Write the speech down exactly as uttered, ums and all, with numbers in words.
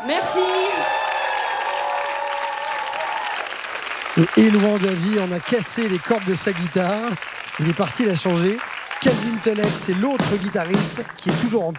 Merci. Et Élouan Davy en a cassé les cordes de sa guitare. Il est parti la changer. Calvin Tollett, c'est l'autre guitariste qui est toujours en